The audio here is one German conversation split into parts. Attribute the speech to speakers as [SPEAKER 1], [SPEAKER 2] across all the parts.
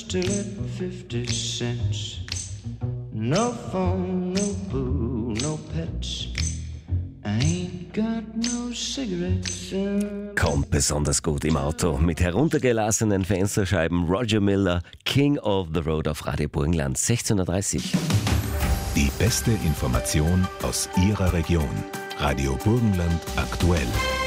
[SPEAKER 1] still at 50 cents. No phone, no boo, no pets. I ain't got no cigarettes.
[SPEAKER 2] Kommt besonders gut im Auto. Mit heruntergelassenen Fensterscheiben Roger Miller, King of the Road auf Radio Burgenland, 16:30 Uhr.
[SPEAKER 3] Die beste Information aus Ihrer Region. Radio Burgenland aktuell.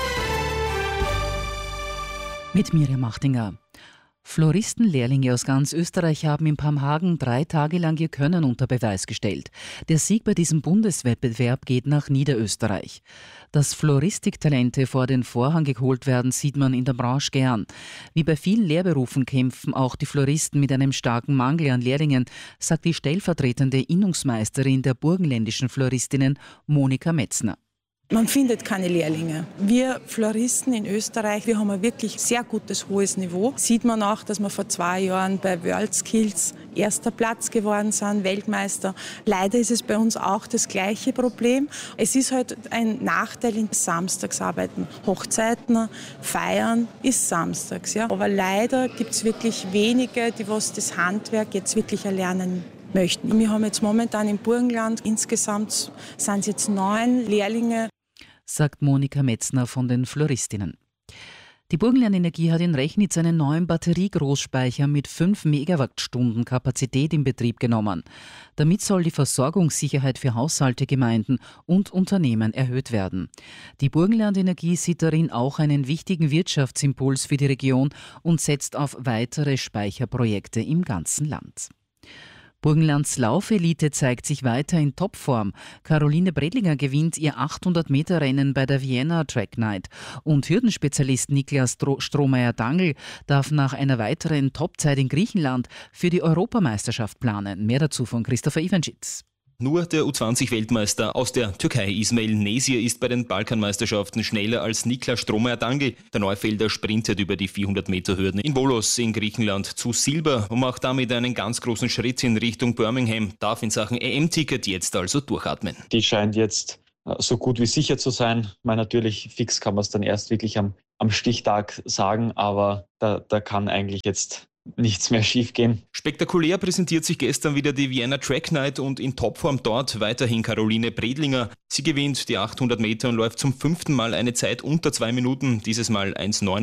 [SPEAKER 4] Mit Miriam Machtinger. Floristenlehrlinge aus ganz Österreich haben in Pamhagen 3 Tage lang ihr Können unter Beweis gestellt. Der Sieg bei diesem Bundeswettbewerb geht nach Niederösterreich. Dass Floristiktalente vor den Vorhang geholt werden, sieht man in der Branche gern. Wie bei vielen Lehrberufen kämpfen auch die Floristen mit einem starken Mangel an Lehrlingen, sagt die stellvertretende Innungsmeisterin der burgenländischen Floristinnen Monika Metzner.
[SPEAKER 5] Man findet keine Lehrlinge. Wir Floristen in Österreich, wir haben ein wirklich sehr gutes, hohes Niveau. Sieht man auch, dass wir vor 2 Jahren bei WorldSkills 1. Platz geworden sind, Weltmeister. Leider ist es bei uns auch das gleiche Problem. Es ist halt ein Nachteil in Samstagsarbeiten. Hochzeiten, Feiern ist samstags. Ja. Aber leider gibt es wirklich wenige, die was das Handwerk jetzt wirklich erlernen möchten. Wir haben jetzt momentan im Burgenland, insgesamt sind es jetzt 9 Lehrlinge,
[SPEAKER 4] sagt Monika Metzner von den Floristinnen. Die Burgenland Energie hat in Rechnitz einen neuen Batteriegroßspeicher mit 5 Megawattstunden Kapazität in Betrieb genommen. Damit soll die Versorgungssicherheit für Haushalte, Gemeinden und Unternehmen erhöht werden. Die Burgenland Energie sieht darin auch einen wichtigen Wirtschaftsimpuls für die Region und setzt auf weitere Speicherprojekte im ganzen Land. Burgenlands Laufelite zeigt sich weiter in Topform. Caroline Bredlinger gewinnt ihr 800-Meter-Rennen bei der Vienna Track Night. Und Hürdenspezialist Niklas Strohmeier-Dangl darf nach einer weiteren Topzeit in Griechenland für die Europameisterschaft planen. Mehr dazu von Christopher Ivanschitz.
[SPEAKER 6] Nur der U20-Weltmeister aus der Türkei, Ismail Nesir, ist bei den Balkanmeisterschaften schneller als Niklas Strohmeier-Dangl. Der Neufelder sprintet über die 400-Meter-Hürden in Volos in Griechenland zu Silber und macht damit einen ganz großen Schritt in Richtung Birmingham, darf in Sachen EM-Ticket jetzt also durchatmen.
[SPEAKER 7] Die scheint jetzt so gut wie sicher zu sein. Ich meine, natürlich fix kann man es dann erst wirklich am Stichtag sagen, aber da kann eigentlich jetzt nichts mehr schiefgehen.
[SPEAKER 6] Spektakulär präsentiert sich gestern wieder die Vienna Track Night und in Topform dort weiterhin Caroline Bredlinger. Sie gewinnt die 800 Meter und läuft zum 5. Mal eine Zeit unter 2 Minuten, dieses Mal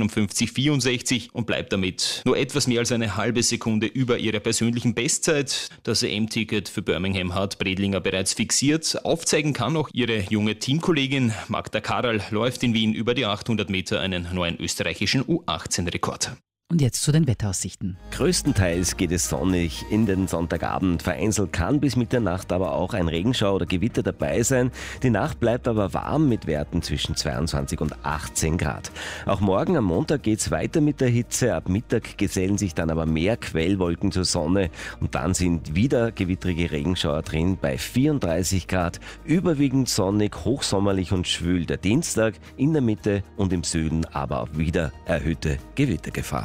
[SPEAKER 6] 1:59,64 und bleibt damit nur etwas mehr als eine halbe Sekunde über ihrer persönlichen Bestzeit. Das EM-Ticket für Birmingham hat Bredlinger bereits fixiert. Aufzeigen kann auch ihre junge Teamkollegin Magda Karal, läuft in Wien über die 800 Meter einen neuen österreichischen U18-Rekord.
[SPEAKER 4] Und jetzt zu den Wetteraussichten.
[SPEAKER 2] Größtenteils geht es sonnig in den Sonntagabend. Vereinzelt kann bis Mitternacht aber auch ein Regenschauer oder Gewitter dabei sein. Die Nacht bleibt aber warm mit Werten zwischen 22 und 18 Grad. Auch morgen am Montag geht es weiter mit der Hitze. Ab Mittag gesellen sich dann aber mehr Quellwolken zur Sonne. Und dann sind wieder gewittrige Regenschauer drin bei 34 Grad. Überwiegend sonnig, hochsommerlich und schwül. Der Dienstag in der Mitte und im Süden aber auch wieder erhöhte Gewittergefahr.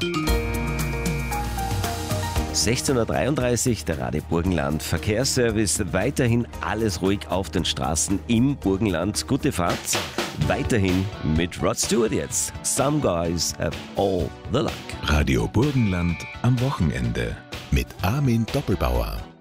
[SPEAKER 2] 16:33 Uhr, der Radio Burgenland Verkehrsservice. Weiterhin alles ruhig auf den Straßen im Burgenland. Gute Fahrt. Weiterhin mit Rod Stewart jetzt. Some guys have all the luck.
[SPEAKER 3] Radio Burgenland am Wochenende mit Armin Doppelbauer.